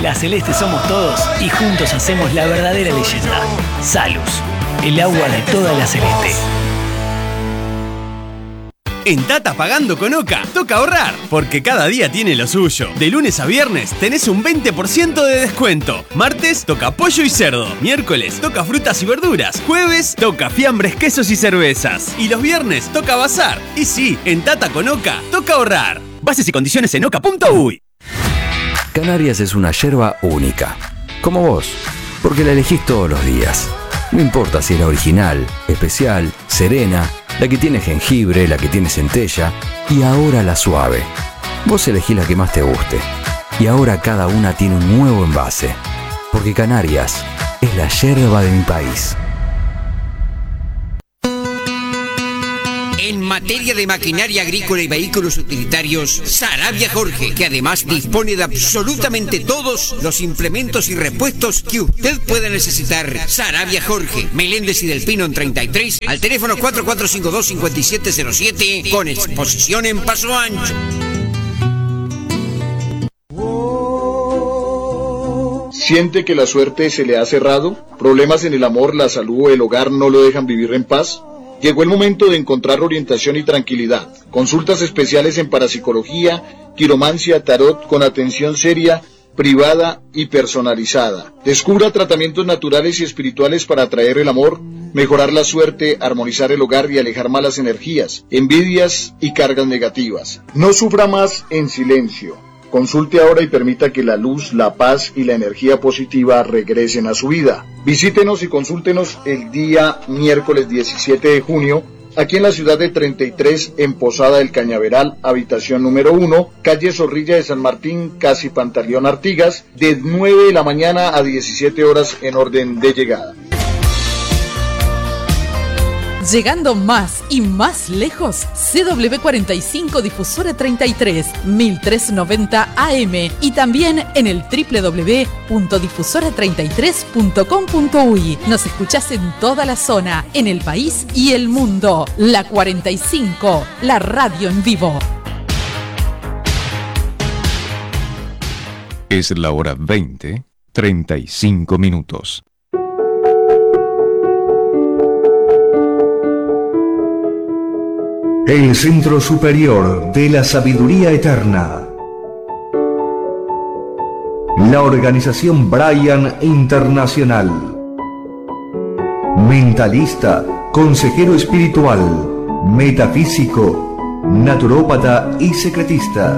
La Celeste somos todos y juntos hacemos la verdadera leyenda. Salus, el agua de toda la Celeste. En Tata Pagando con Oca, toca ahorrar, porque cada día tiene lo suyo. De lunes a viernes tenés un 20% de descuento. Martes toca pollo y cerdo. Miércoles toca frutas y verduras. Jueves toca fiambres, quesos y cervezas. Y los viernes toca bazar. Y sí, en Tata con Oca, toca ahorrar. Bases y condiciones en oca.uy. Canarias es una yerba única, como vos, porque la elegís todos los días. No importa si es la original, especial, serena, la que tiene jengibre, la que tiene centella y ahora la suave. Vos elegís la que más te guste. Y ahora cada una tiene un nuevo envase. Porque Canarias es la yerba de mi país. En materia de maquinaria agrícola y vehículos utilitarios, Sarabia Jorge, que además dispone de absolutamente todos los implementos y repuestos que usted pueda necesitar. Sarabia Jorge, Meléndez y Del Pino en 33, al teléfono 4452-5707, con exposición en Paso Ancho. ¿Siente que la suerte se le ha cerrado? ¿Problemas en el amor, la salud o el hogar no lo dejan vivir en paz? Llegó el momento de encontrar orientación y tranquilidad. Consultas especiales en parapsicología, quiromancia, tarot, con atención seria, privada y personalizada. Descubra tratamientos naturales y espirituales para atraer el amor, mejorar la suerte, armonizar el hogar y alejar malas energías, envidias y cargas negativas. No sufra más en silencio. Consulte ahora y permita que la luz, la paz y la energía positiva regresen a su vida. Visítenos y consúltenos el día miércoles 17 de junio, aquí en la ciudad de 33, en Posada del Cañaveral, habitación número 1, calle Zorrilla de San Martín, casi Pantaleón Artigas, de 9 de la mañana a 17 horas en orden de llegada. Llegando más y más lejos, CW45 Difusora 33, 1390 AM y también en el www.difusora33.com.uy. Nos escuchás en toda la zona, en el país y el mundo. La 45, la radio en vivo. Es la hora 20:35. El Centro Superior de la Sabiduría Eterna. La organización Brian Internacional. Mentalista, consejero espiritual, metafísico, naturópata y secretista.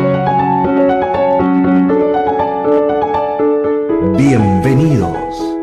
Bienvenidos.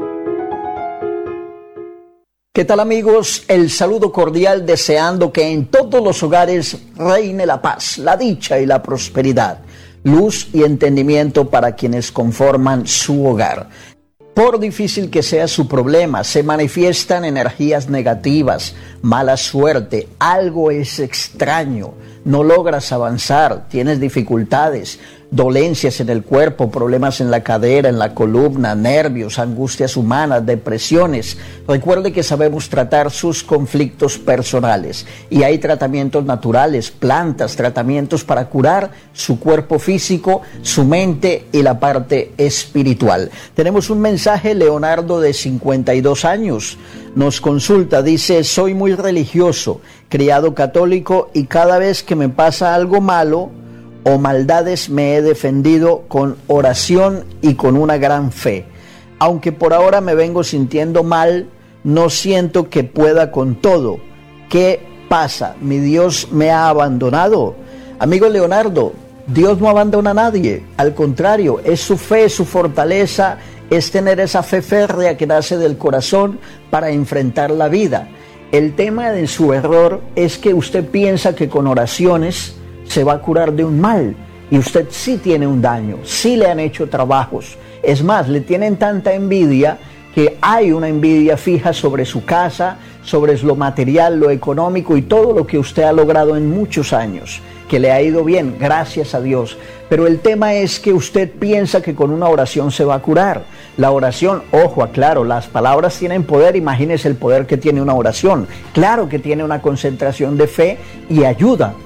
¿Qué tal, amigos? El saludo cordial, deseando que en todos los hogares reine la paz, la dicha y la prosperidad, luz y entendimiento para quienes conforman su hogar. Por difícil que sea su problema, se manifiestan energías negativas, mala suerte, algo es extraño, no logras avanzar, tienes dificultades, dolencias en el cuerpo, problemas en la cadera, en la columna, nervios, angustias humanas, depresiones. Recuerde que sabemos tratar sus conflictos personales y hay tratamientos naturales, plantas, tratamientos para curar su cuerpo físico, su mente y la parte espiritual. Tenemos un mensaje. Leonardo, de 52 años, nos consulta, dice: soy muy religioso, criado católico, y cada vez que me pasa algo malo o maldades me he defendido con oración y con una gran fe. Aunque por ahora me vengo sintiendo mal, no siento que pueda con todo. ¿Qué pasa? ¿Mi Dios me ha abandonado? Amigo Leonardo, Dios no abandona a nadie, al contrario, es su fe, su fortaleza, es tener esa fe férrea que nace del corazón para enfrentar la vida. El tema de su error es que usted piensa que con oraciones se va a curar de un mal, y usted sí tiene un daño, sí le han hecho trabajos. Es más, le tienen tanta envidia que hay una envidia fija sobre su casa, sobre lo material, lo económico y todo lo que usted ha logrado en muchos años, que le ha ido bien, gracias a Dios. Pero el tema es que usted piensa que con una oración se va a curar. La oración, ojo, aclaro, las palabras tienen poder. Imagínese el poder que tiene una oración. Claro que tiene una concentración de fe y ayuda.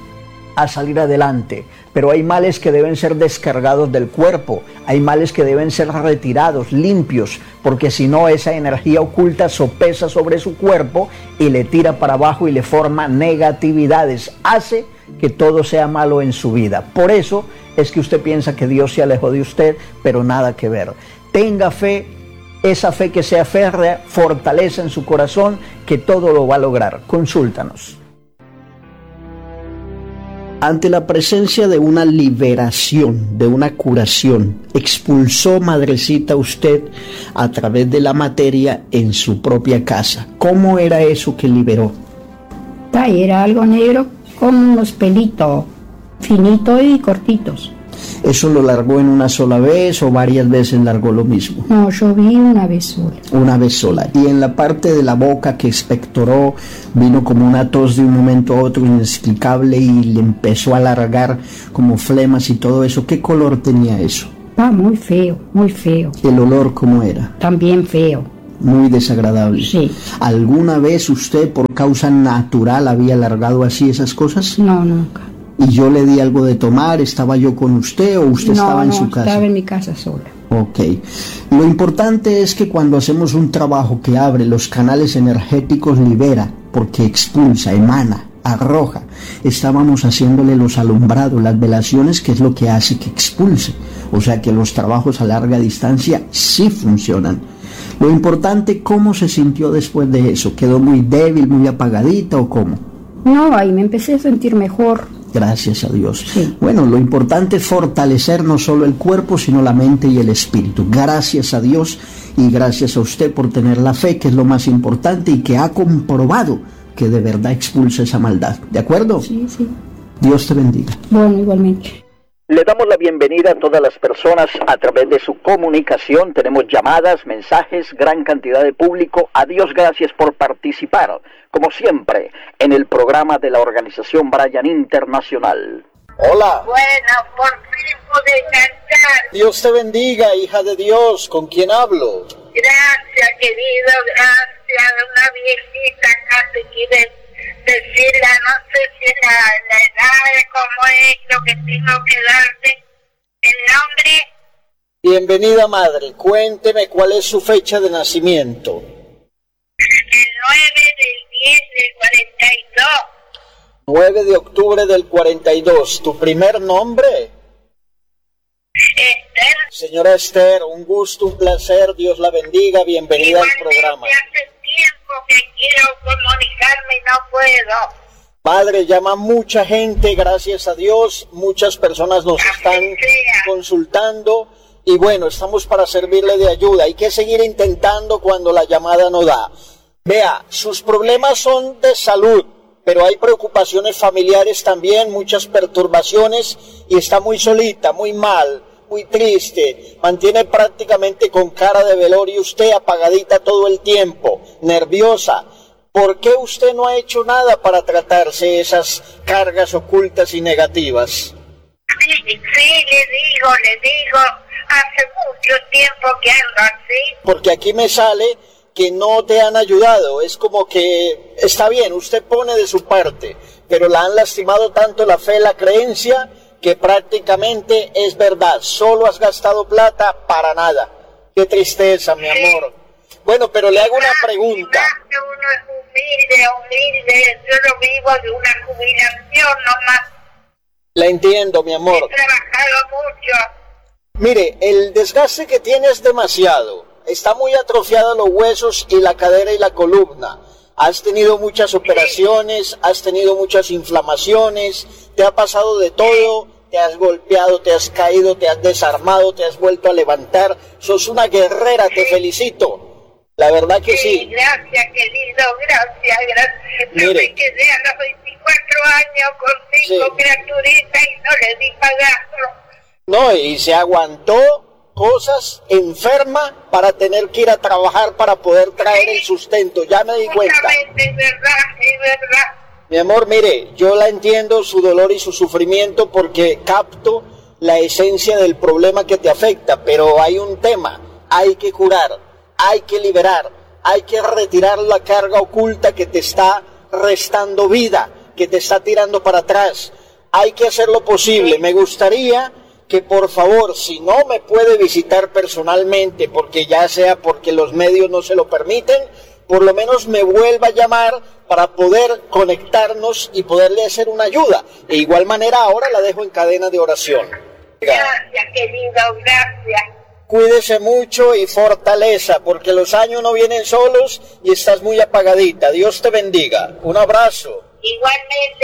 a salir adelante. Pero hay males que deben ser descargados del cuerpo, hay males que deben ser retirados, limpios, porque si no esa energía oculta sopesa sobre su cuerpo y le tira para abajo y le forma negatividades, hace que todo sea malo en su vida. Por eso es que usted piensa que Dios se alejó de usted, pero nada que ver. Tenga fe, esa fe que sea férrea, fortaleza en su corazón, que todo lo va a lograr. Consúltanos. Ante la presencia de una liberación, de una curación, expulsó, madrecita, usted a través de la materia en su propia casa. ¿Cómo era eso que liberó? Era algo negro con unos pelitos finitos y cortitos. ¿Eso lo largó en una sola vez o varias veces largó lo mismo? No, yo vi una vez sola. Una vez sola. Y en la parte de la boca que expectoró, vino como una tos de un momento a otro inexplicable y le empezó a alargar como flemas y todo eso. ¿Qué color tenía eso? Muy feo, muy feo. ¿El olor cómo era? También feo. Muy desagradable. Sí. ¿Alguna vez usted por causa natural había alargado así esas cosas? No, nunca. ¿Y yo le di algo de tomar? ¿Estaba yo con usted o usted estaba en su casa? No, estaba en mi casa sola. Ok. Lo importante es que cuando hacemos un trabajo que abre los canales energéticos, libera, porque expulsa, emana, arroja. Estábamos haciéndole los alumbrados, las velaciones, que es lo que hace que expulse. O sea que los trabajos a larga distancia sí funcionan. Lo importante, ¿cómo se sintió después de eso? ¿Quedó muy débil, muy apagadita o cómo? No, ahí me empecé a sentir mejor. Gracias a Dios. Sí. Bueno, lo importante es fortalecer no solo el cuerpo, sino la mente y el espíritu. Gracias a Dios y gracias a usted por tener la fe, que es lo más importante y que ha comprobado que de verdad expulsa esa maldad. ¿De acuerdo? Sí, sí. Dios te bendiga. Bueno, igualmente. Le damos la bienvenida a todas las personas a través de su comunicación. Tenemos llamadas, mensajes, gran cantidad de público. A Dios gracias por participar, como siempre, en el programa de la Organización Brian Internacional. Hola. Bueno, por fin pude cantar. Dios te bendiga, hija de Dios. ¿Con quién hablo? Gracias, querido, gracias. Una viejita casi quiere decirla, no sé si la edad, cómo es lo que tengo que darte. El nombre. Bienvenida, madre. Cuénteme cuál es su fecha de nacimiento. El 9/10/42. 9 de octubre del 42. ¿Tu primer nombre? Esther. Señora Esther, un gusto, un placer. Dios la bendiga. Bienvenida al programa. Hace tiempo que quiero comunicarme y no puedo. Padre, llama mucha gente, gracias a Dios. Muchas personas nos están consultando. Y bueno, estamos para servirle de ayuda. Hay que seguir intentando cuando la llamada no da. Vea, sus problemas son de salud, pero hay preocupaciones familiares también, muchas perturbaciones, y está muy solita, muy mal, muy triste. Mantiene prácticamente con cara de velorio usted, apagadita todo el tiempo, nerviosa. ¿Por qué usted no ha hecho nada para tratarse esas cargas ocultas y negativas? Sí, le digo, hace mucho tiempo que ando así. Porque aquí me sale que no te han ayudado. Es como que está bien, usted pone de su parte, pero la han lastimado tanto la fe, la creencia, que prácticamente es verdad. Solo has gastado plata para nada. Qué tristeza, mi amor. Bueno, pero le hago una pregunta. Uno es humilde. Yo no vivo de una jubilación nomás. La entiendo, mi amor. He trabajado mucho. Mire, el desgaste que tiene es demasiado. Está muy atrofiado los huesos y la cadera y la columna. Has tenido muchas operaciones, has tenido muchas inflamaciones, te ha pasado de todo, te has golpeado, te has caído, te has desarmado, te has vuelto a levantar. Sos una guerrera, te felicito. La verdad que sí. Gracias, querido, gracias. Yo me quedé a los 24 años con 5 criaturitas y no le di pagarlo. No, y se aguantó cosas enferma para tener que ir a trabajar para poder traer el sustento. Ya me di cuenta. Es verdad. Mi amor, mire, yo la entiendo, su dolor y su sufrimiento, porque capto la esencia del problema que te afecta, pero hay un tema, hay que curar, hay que liberar, hay que retirar la carga oculta que te está restando vida, que te está tirando para atrás. hay que hacer lo posible. Me gustaría que por favor, si no me puede visitar personalmente, porque ya sea porque los medios no se lo permiten, por lo menos me vuelva a llamar para poder conectarnos y poderle hacer una ayuda. De igual manera, ahora la dejo en cadena de oración. Gracias, querido, gracias. Cuídese mucho y fortaleza, porque los años no vienen solos y estás muy apagadita. Dios te bendiga. Un abrazo. Igualmente,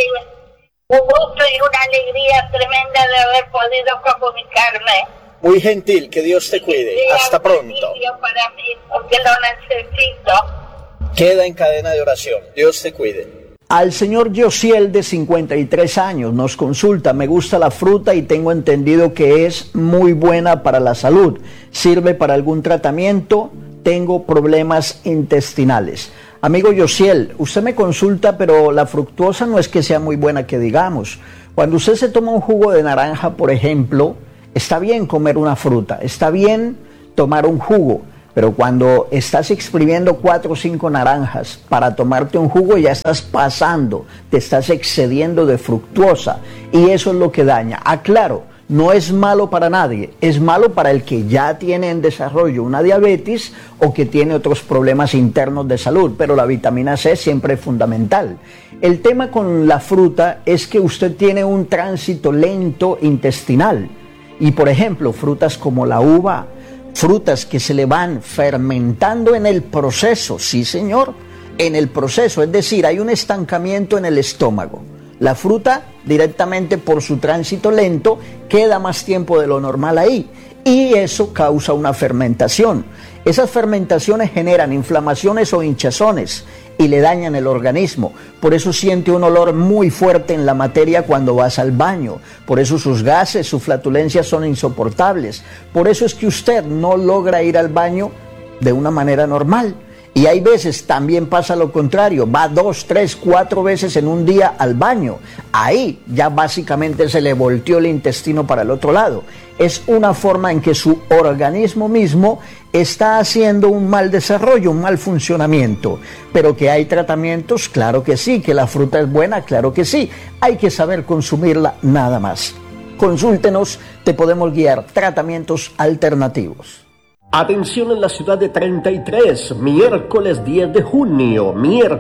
un gusto y una alegría tremenda de haber podido comunicarme. Muy gentil, que Dios te cuide. Hasta pronto. Para mí, porque lo necesito. Queda en cadena de oración. Dios te cuide. Al señor Josiel, de 53 años, nos consulta: me gusta la fruta y tengo entendido que es muy buena para la salud. ¿Sirve para algún tratamiento? Tengo problemas intestinales. Amigo Josiel, usted me consulta, pero la fructuosa no es que sea muy buena que digamos. Cuando usted se toma un jugo de naranja, por ejemplo, está bien comer una fruta, está bien tomar un jugo, pero cuando estás exprimiendo 4 o 5 naranjas para tomarte un jugo, ya estás pasando, te estás excediendo de fructuosa, y eso es lo que daña. Aclaro, no es malo para nadie, es malo para el que ya tiene en desarrollo una diabetes o que tiene otros problemas internos de salud, pero la vitamina C siempre es fundamental. El tema con la fruta es que usted tiene un tránsito lento intestinal, y por ejemplo, frutas como la uva, frutas que se le van fermentando en el proceso, sí señor, en el proceso, es decir, hay un estancamiento en el estómago. La fruta directamente por su tránsito lento queda más tiempo de lo normal ahí, y eso causa una fermentación. Esas fermentaciones generan inflamaciones o hinchazones y le dañan el organismo. Por eso siente un olor muy fuerte en la materia cuando vas al baño. Por eso sus gases, sus flatulencias son insoportables. Por eso es que usted no logra ir al baño de una manera normal. Y hay veces también pasa lo contrario, va 2, 3, 4 veces en un día al baño. Ahí ya básicamente se le volteó el intestino para el otro lado. Es una forma en que su organismo mismo está haciendo un mal desarrollo, un mal funcionamiento. Pero que hay tratamientos, claro que sí. Que la fruta es buena, claro que sí. Hay que saber consumirla, nada más. Consúltenos, te podemos guiar. Tratamientos alternativos. Atención en la ciudad de 33, miércoles 10 de junio,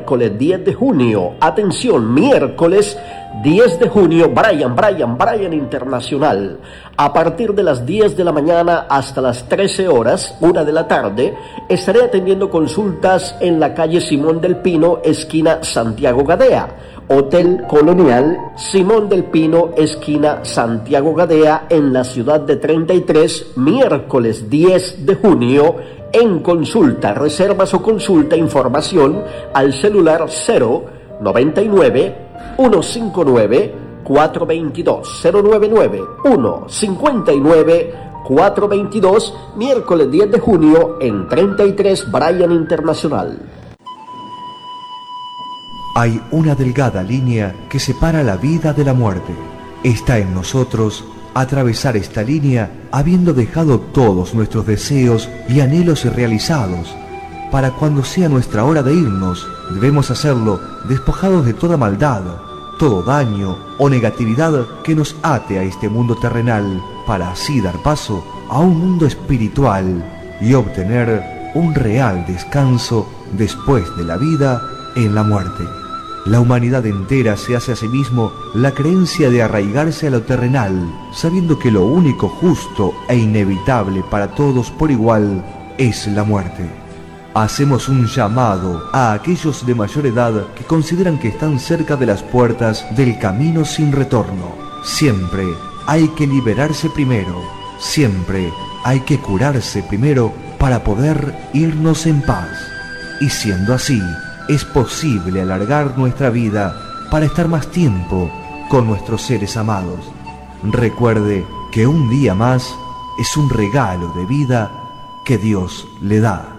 atención, miércoles 10 de junio, Brian Internacional. A partir de las 10 de la mañana hasta las 13 horas, 1 de la tarde, estaré atendiendo consultas en la calle Simón del Pino, esquina Santiago Gadea. Hotel Colonial Simón del Pino, esquina Santiago Gadea, en la ciudad de 33, miércoles 10 de junio, en consulta. Reservas o consulta, información al celular 099 159 422 099 159 422, miércoles 10 de junio en 33 Brian Internacional. Hay una delgada línea que separa la vida de la muerte. Está en nosotros atravesar esta línea habiendo dejado todos nuestros deseos y anhelos realizados. Para cuando sea nuestra hora de irnos, debemos hacerlo despojados de toda maldad, todo daño o negatividad que nos ate a este mundo terrenal, para así dar paso a un mundo espiritual y obtener un real descanso después de la vida en la muerte. La humanidad entera se hace a sí mismo la creencia de arraigarse a lo terrenal, sabiendo que lo único justo e inevitable para todos por igual es la muerte. Hacemos un llamado a aquellos de mayor edad que consideran que están cerca de las puertas del camino sin retorno. Siempre hay que liberarse primero, siempre hay que curarse primero para poder irnos en paz. Y siendo así, es posible alargar nuestra vida para estar más tiempo con nuestros seres amados. Recuerde que un día más es un regalo de vida que Dios le da.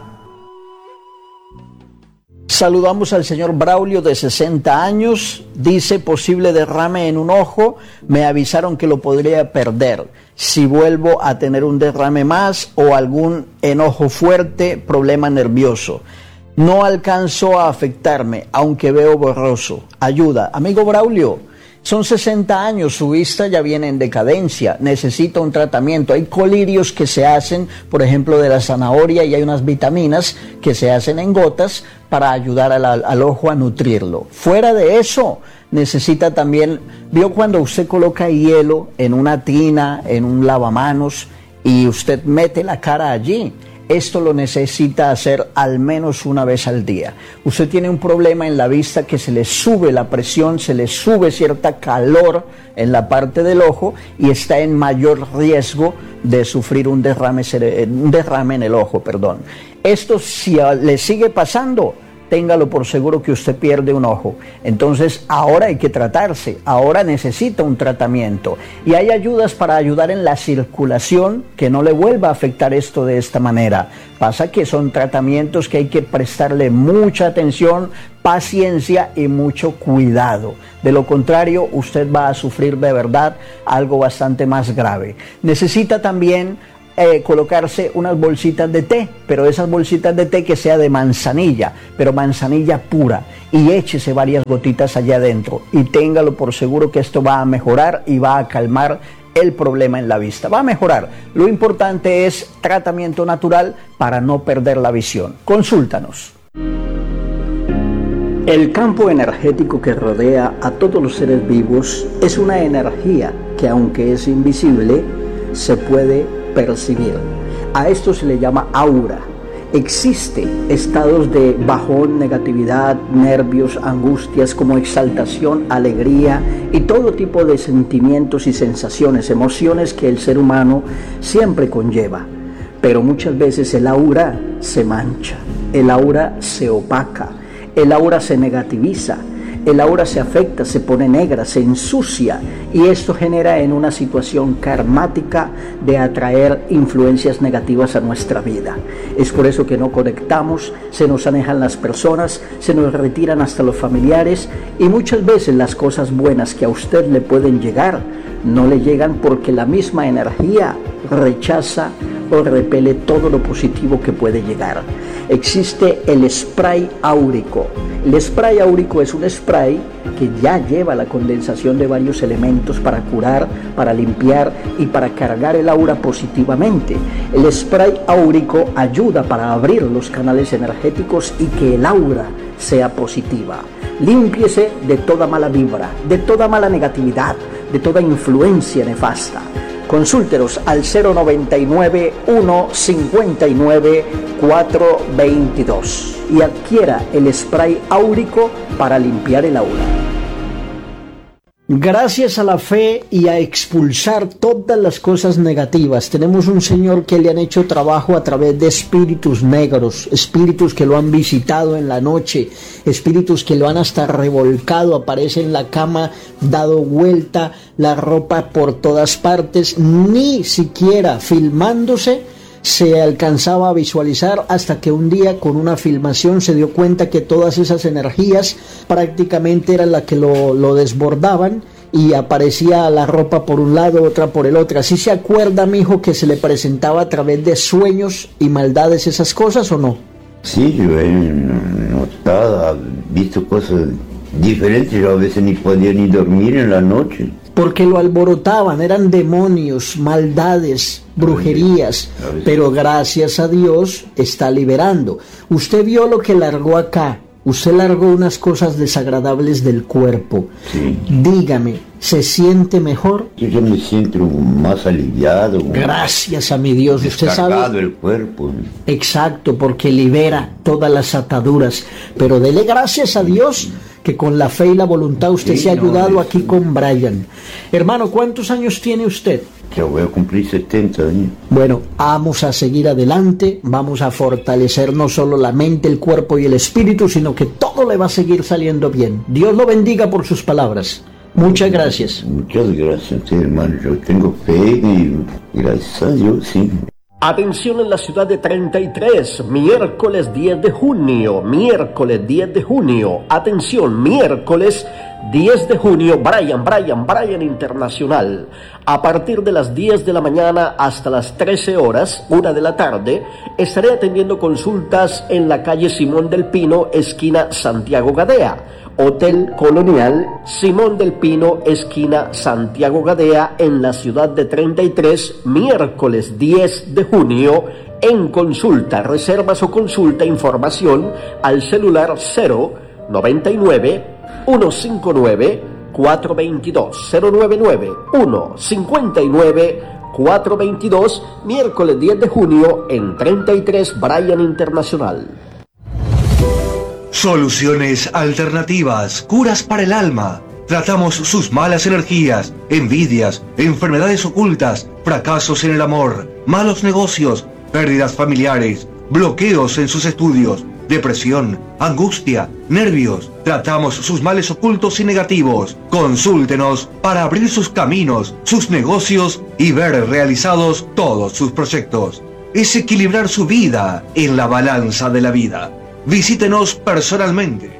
Saludamos al señor Braulio, de 60 años. Dice: posible derrame en un ojo. Me avisaron que lo podría perder si vuelvo a tener un derrame más o algún enojo fuerte, problema nervioso. No alcanzo a afectarme, aunque veo borroso. Ayuda. Amigo Braulio, Son 60 años, su vista ya viene en decadencia, necesita un tratamiento. Hay colirios que se hacen, por ejemplo, de la zanahoria, y hay unas vitaminas que se hacen en gotas para ayudar al ojo a nutrirlo. Fuera de eso, necesita también, vio cuando usted coloca hielo en una tina, en un lavamanos, y usted mete la cara allí. Esto lo necesita hacer al menos una vez al día. Usted tiene un problema en la vista que se le sube la presión, se le sube cierta calor en la parte del ojo y está en mayor riesgo de sufrir un derrame en el ojo, perdón. Esto, si le sigue pasando, téngalo por seguro que usted pierde un ojo. Entonces ahora hay que tratarse, ahora necesita un tratamiento. Y hay ayudas para ayudar en la circulación, que no le vuelva a afectar esto de esta manera. Pasa que son tratamientos que hay que prestarle mucha atención, paciencia y mucho cuidado. De lo contrario, usted va a sufrir de verdad algo bastante más grave. Necesita también colocarse unas bolsitas de té, pero esas bolsitas de té que sea de manzanilla, pero manzanilla pura, y échese varias gotitas allá adentro y téngalo por seguro que esto va a mejorar y va a calmar el problema en la vista. Va a mejorar. Lo importante es tratamiento natural para no perder la visión. Consúltanos. El campo energético que rodea a todos los seres vivos es una energía que, aunque es invisible, se puede percibir. A esto se le llama aura. Existen estados de bajón, negatividad, nervios, angustias, como exaltación, alegría y todo tipo de sentimientos y sensaciones, emociones que el ser humano siempre conlleva. Pero muchas veces el aura se mancha, el aura se opaca, el aura se negativiza, el aura se afecta, se pone negra, se ensucia, y esto genera en una situación karmática de atraer influencias negativas a nuestra vida. Es por eso que no conectamos, se nos alejan las personas, se nos retiran hasta los familiares, y muchas veces las cosas buenas que a usted le pueden llegar no le llegan porque la misma energía rechaza o repele todo lo positivo que puede llegar. Existe el spray áurico. El spray áurico es un spray que ya lleva la condensación de varios elementos para curar, para limpiar y para cargar el aura positivamente. El spray áurico ayuda para abrir los canales energéticos y que el aura sea positiva. Límpiese de toda mala vibra, de toda mala negatividad, de toda influencia nefasta. Consúltenos al 099-159-422 y adquiera el spray áurico para limpiar el aura. Gracias a la fe y a expulsar todas las cosas negativas, tenemos un Señor que le han hecho trabajo a través de espíritus negros, espíritus que lo han visitado en la noche, espíritus que lo han hasta revolcado, aparece en la cama, dado vuelta la ropa por todas partes, ni siquiera filmándose se alcanzaba a visualizar, hasta que un día con una filmación se dio cuenta que todas esas energías prácticamente eran las que lo desbordaban, y aparecía la ropa por un lado, otra por el otro. ¿Sí se acuerda, mijo, que se le presentaba a través de sueños y maldades esas cosas o no? Sí, yo he notado, visto cosas diferentes, yo a veces ni podía ni dormir en la noche. Porque lo alborotaban, eran demonios, maldades, brujerías, pero gracias a Dios está liberando. Usted vio lo que largó acá, usted largó unas cosas desagradables del cuerpo. Sí. Dígame, ¿se siente mejor? Yo ya me siento más aliviado. Gracias a mi Dios, usted sabe. El cuerpo. Exacto, porque libera todas las ataduras, pero dele gracias a Dios que con la fe y la voluntad usted se ha ayudado aquí con Brian. Hermano, ¿cuántos años tiene usted? Yo voy a cumplir 70 años. Bueno, vamos a seguir adelante, vamos a fortalecer no solo la mente, el cuerpo y el espíritu, sino que todo le va a seguir saliendo bien. Dios lo bendiga por sus palabras. Muchas gracias. Muchas gracias, hermano. Yo tengo fe y gracias a Dios, sí. Atención en la ciudad de 33, miércoles 10 de junio, atención, miércoles 10 de junio, Brian Internacional. A partir de las 10 de la mañana hasta las 13 horas, 1 de la tarde, estaré atendiendo consultas en la calle Simón del Pino, esquina Santiago Gadea. Hotel Colonial, Simón del Pino, esquina Santiago Gadea, en la ciudad de 33, miércoles 10 de junio, en consulta, reservas o consulta, información al celular 099 159 422 099 159 422, miércoles 10 de junio en 33 Bryan Internacional. Soluciones alternativas, curas para el alma. Tratamos sus malas energías, envidias, enfermedades ocultas, fracasos en el amor, malos negocios, pérdidas familiares, bloqueos en sus estudios, depresión, angustia, nervios. Tratamos sus males ocultos y negativos. Consúltenos para abrir sus caminos, sus negocios y ver realizados todos sus proyectos. Es equilibrar su vida en la balanza de la vida. Visítenos personalmente.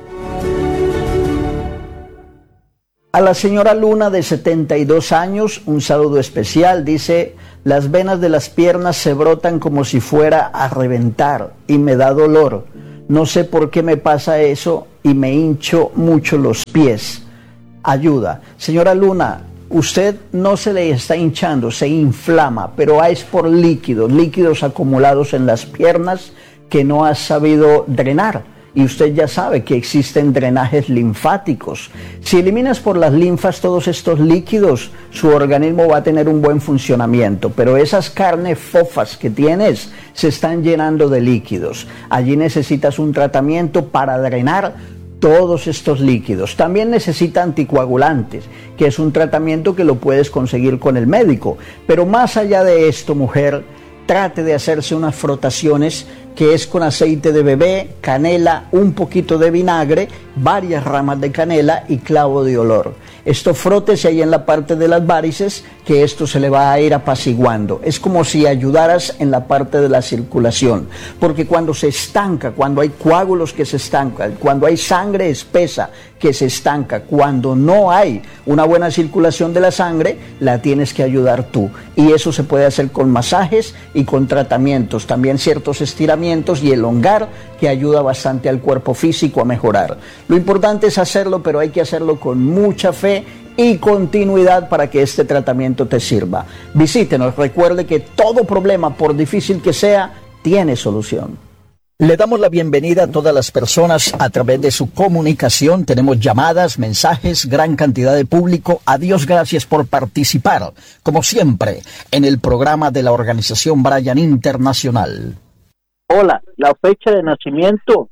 A la señora Luna, de 72 años, un saludo especial. Dice: las venas de las piernas se brotan como si fuera a reventar y me da dolor. No sé por qué me pasa eso y me hincho mucho los pies. Ayuda. Señora Luna, usted no se le está hinchando, se inflama, pero es por líquidos acumulados en las piernas que no ha sabido drenar. Y usted ya sabe que existen drenajes linfáticos. Si eliminas por las linfas todos estos líquidos, su organismo va a tener un buen funcionamiento. Pero esas carnes fofas que tienes se están llenando de líquidos. Allí necesitas un tratamiento para drenar todos estos líquidos. También necesita anticoagulantes, que es un tratamiento que lo puedes conseguir con el médico. Pero más allá de esto, mujer, trate de hacerse unas frotaciones, que es con aceite de bebé, canela, un poquito de vinagre, varias ramas de canela y clavo de olor. Esto frótese ahí en la parte de las varices, que esto se le va a ir apaciguando. Es como si ayudaras en la parte de la circulación, porque cuando se estanca, cuando hay coágulos que se estancan, cuando hay sangre espesa que se estanca, cuando no hay una buena circulación de la sangre, la tienes que ayudar tú. Y eso se puede hacer con masajes y con tratamientos, también ciertos estiramientos y elongar, que ayuda bastante al cuerpo físico a mejorar. Lo importante es hacerlo, pero hay que hacerlo con mucha fe y continuidad para que este tratamiento te sirva. Visítenos, recuerde que todo problema, por difícil que sea, tiene solución. Le damos la bienvenida a todas las personas a través de su comunicación. Tenemos llamadas, mensajes, gran cantidad de público. A Dios gracias por participar, como siempre, en el programa de la organización Bryan Internacional. Hola, la fecha de nacimiento.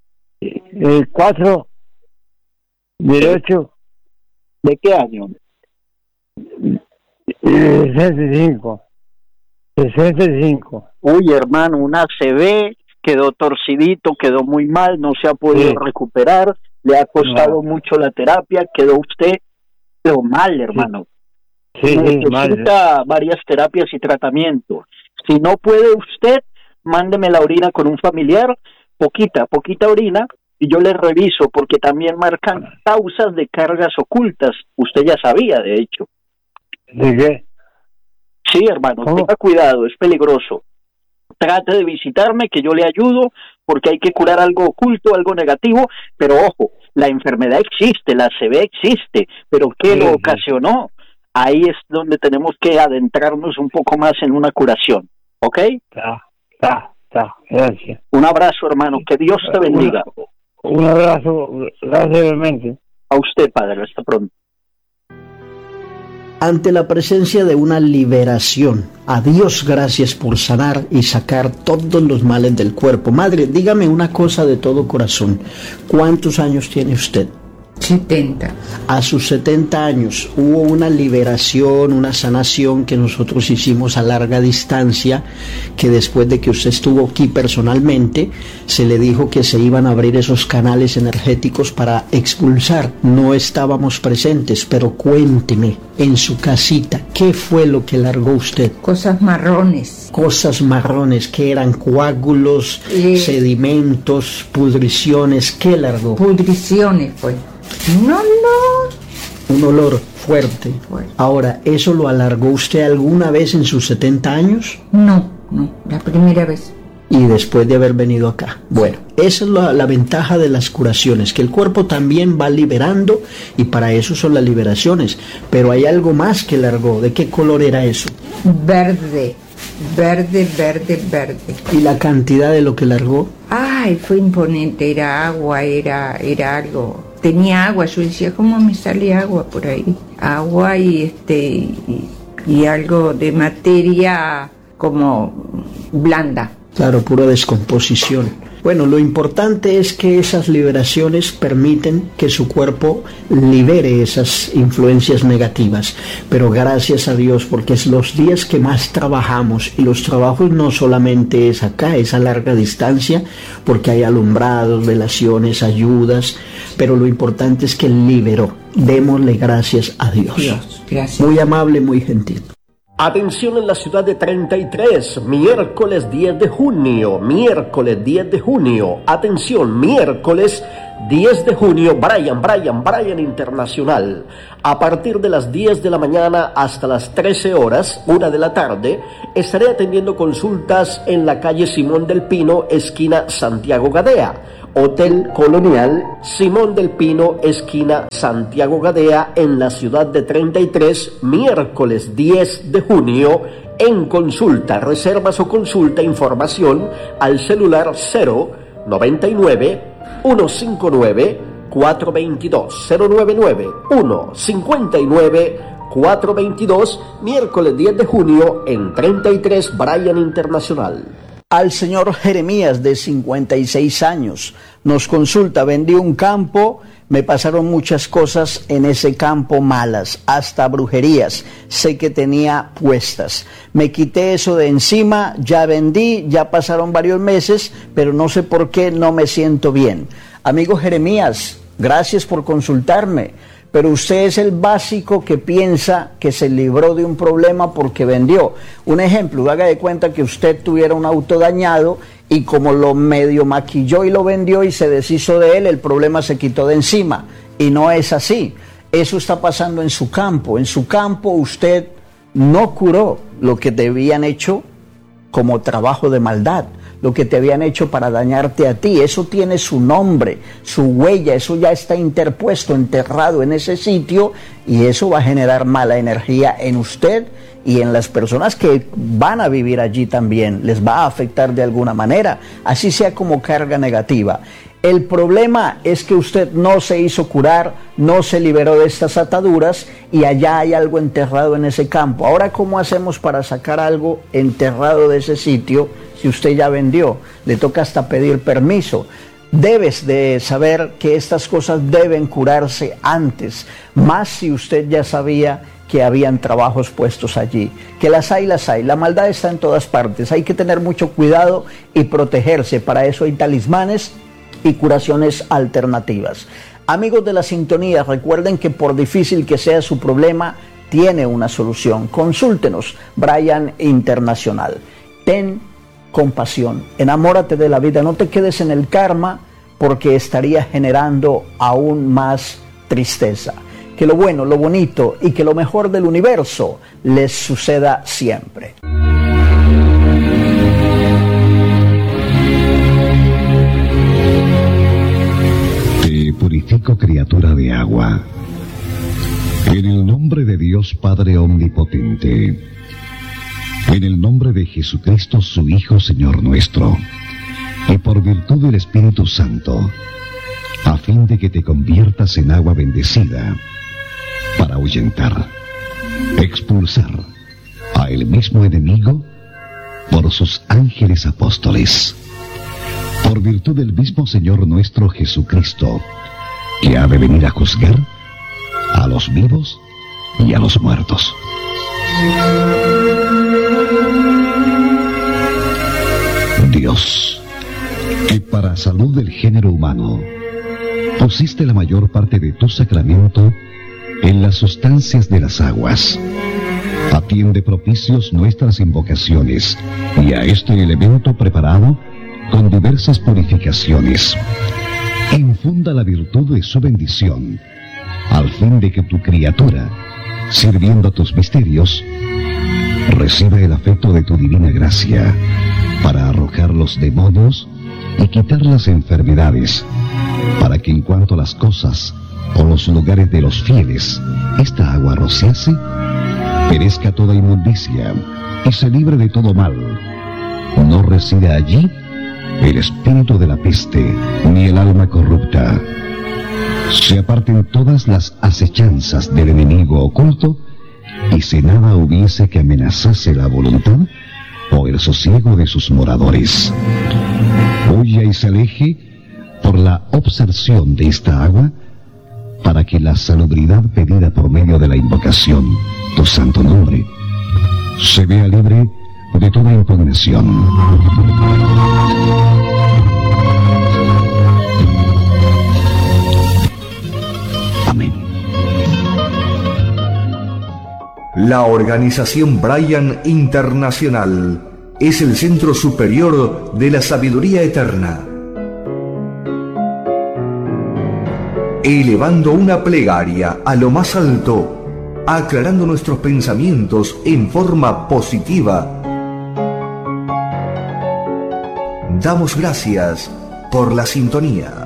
4 del 8. ¿De qué año? 65. 65. Uy, hermano, una ACV, quedó torcidito, quedó muy mal, no se ha podido recuperar, le ha costado mucho la terapia, quedó usted pero mal, hermano. Necesita varias terapias y tratamientos. Si no puede usted, mándeme la orina con un familiar, poquita orina, y yo le reviso, porque también marcan causas de cargas ocultas. Usted ya sabía, de hecho. ¿De qué? Sí, hermano, tenga cuidado, es peligroso. Trate de visitarme, que yo le ayudo, porque hay que curar algo oculto, algo negativo, pero ojo, la enfermedad existe, la ACV existe, pero ¿qué lo ocasionó? Ahí es donde tenemos que adentrarnos un poco más en una curación, ¿ok? Gracias. Un abrazo, hermano, que Dios te bendiga. Un abrazo, gracias. A usted, padre, hasta pronto. Ante la presencia de una liberación, a Dios gracias por sanar y sacar todos los males del cuerpo. Madre, dígame una cosa de todo corazón. ¿Cuántos años tiene usted? 70. A sus 70 años hubo una liberación, una sanación que nosotros hicimos a larga distancia, que después de que usted estuvo aquí personalmente, se le dijo que se iban a abrir esos canales energéticos para expulsar. No estábamos presentes, pero cuénteme, en su casita, ¿qué fue lo que largó usted? Cosas marrones. Cosas marrones, que eran coágulos, sedimentos, pudriciones, ¿qué largó? Pudriciones fue. Un olor fuerte. Ahora, ¿eso lo alargó usted alguna vez en sus 70 años? No, la primera vez. y después de haber venido acá. Bueno, esa es la ventaja de las curaciones, que el cuerpo también va liberando, y para eso son las liberaciones. Pero hay algo más que largó. ¿De qué color era eso? Verde, verde, verde, verde. ¿Y la cantidad de lo que largó? Ay, fue imponente, era agua, era algo. Tenía agua, yo decía, ¿cómo me sale agua por ahí? Agua y algo de materia como blanda. Claro, pura descomposición. Bueno, lo importante es que esas liberaciones permiten que su cuerpo libere esas influencias negativas. Pero gracias a Dios, porque es los días que más trabajamos, y los trabajos no solamente es acá, es a larga distancia, porque hay alumbrados, velaciones, ayudas, pero lo importante es que liberó. Démosle gracias a Dios. Gracias. Muy amable, muy gentil. Atención en la ciudad de 33, miércoles 10 de junio, atención, miércoles 10 de junio, Brian Internacional. A partir de las 10 de la mañana hasta las 13 horas, 1 de la tarde, estaré atendiendo consultas en la calle Simón del Pino, esquina Santiago Gadea. Hotel Colonial Simón del Pino, esquina Santiago Gadea, en la ciudad de 33, miércoles 10 de junio, en consulta, reservas o consulta, información al celular 099-159-422, 099-159-422, miércoles 10 de junio, en 33, Brian Internacional. Al señor Jeremías, de 56 años, nos consulta: vendí un campo, me pasaron muchas cosas en ese campo malas, hasta brujerías, sé que tenía puestas. Me quité eso de encima, ya vendí, ya pasaron varios meses, pero no sé por qué no me siento bien. Amigo Jeremías, gracias por consultarme. Pero usted es el básico que piensa que se libró de un problema porque vendió. Un ejemplo, haga de cuenta que usted tuviera un auto dañado y como lo medio maquilló y lo vendió y se deshizo de él, el problema se quitó de encima. Y no es así. Eso está pasando en su campo. En su campo usted no curó lo que te habían hecho como trabajo de maldad, lo que te habían hecho para dañarte a ti. Eso tiene su nombre, su huella, eso ya está interpuesto, enterrado en ese sitio, y eso va a generar mala energía en usted y en las personas que van a vivir allí también. Les va a afectar de alguna manera, así sea como carga negativa. El problema es que usted no se hizo curar, no se liberó de estas ataduras, y allá hay algo enterrado en ese campo. Ahora, ¿cómo hacemos para sacar algo enterrado de ese sitio si usted ya vendió? Le toca hasta pedir permiso. Debes de saber que estas cosas deben curarse antes, más si usted ya sabía que habían trabajos puestos allí. Que las hay, la maldad está en todas partes. Hay que tener mucho cuidado y protegerse. Para eso hay talismanes y curaciones alternativas. Amigos de la sintonía, recuerden que por difícil que sea su problema, tiene una solución. Consúltenos, Brian Internacional. Ten compasión, enamórate de la vida, no te quedes en el karma, porque estaría generando aún más tristeza. Que lo bueno, lo bonito y que lo mejor del universo les suceda siempre. Purifico, criatura de agua, en el nombre de Dios Padre Omnipotente, en el nombre de Jesucristo su Hijo Señor nuestro, y por virtud del Espíritu Santo, a fin de que te conviertas en agua bendecida, para ahuyentar, expulsar a el mismo enemigo por sus ángeles apóstoles, por virtud del mismo Señor nuestro Jesucristo, que ha de venir a juzgar a los vivos y a los muertos. Dios, que para salud del género humano pusiste la mayor parte de tu sacramento en las sustancias de las aguas, atiende propicios nuestras invocaciones y a este elemento preparado con diversas purificaciones. Infunda la virtud de su bendición, al fin de que tu criatura, sirviendo a tus misterios, reciba el afecto de tu divina gracia para arrojar los demonios y quitar las enfermedades, para que en cuanto a las cosas o los lugares de los fieles esta agua rociase, perezca toda inmundicia y se libre de todo mal. No resida allí el espíritu de la peste, ni el alma corrupta. Se aparten todas las acechanzas del enemigo oculto, y si nada hubiese que amenazase la voluntad o el sosiego de sus moradores. Huya y se aleje por la obserción de esta agua, para que la salubridad pedida por medio de la invocación, tu santo nombre, se vea libre de toda impugnación. Amén. La organización Bryan Internacional es el centro superior de la sabiduría eterna, elevando una plegaria a lo más alto, aclarando nuestros pensamientos en forma positiva. Damos gracias por la sintonía.